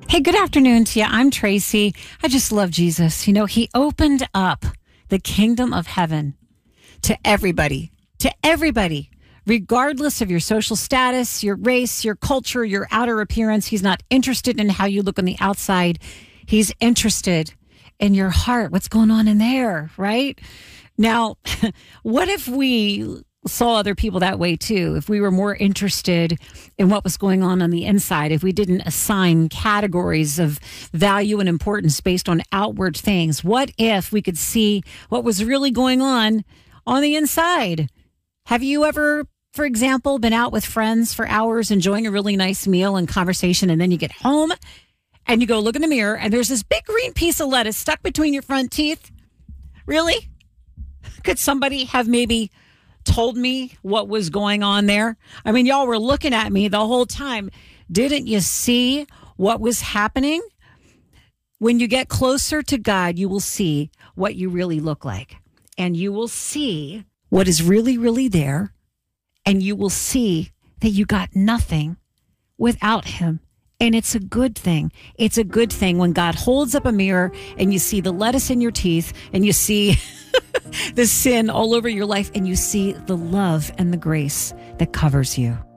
Hey, good afternoon to you. I'm Tracy. I just love Jesus. You know, he opened up the kingdom of heaven to everybody, regardless of your social status, your race, your culture, your outer appearance. He's not interested in how you look on the outside. He's interested in your heart. What's going on in there, right? Now, what if we saw other people that way too? If we were more interested in what was going on the inside, if we didn't assign categories of value and importance based on outward things, what if we could see what was really going on the inside? Have you ever, for example, been out with friends for hours enjoying a really nice meal and conversation, and then you get home and you go look in the mirror and there's this big green piece of lettuce stuck between your front teeth? Really? Could somebody have maybe told me what was going on there? I mean, y'all were looking at me the whole time. Didn't you see what was happening? When you get closer to God, you will see what you really look like. And you will see what is really, really there. And you will see that you got nothing without him. And it's a good thing. It's a good thing when God holds up a mirror and you see the lettuce in your teeth and you see the sin all over your life and you see the love and the grace that covers you.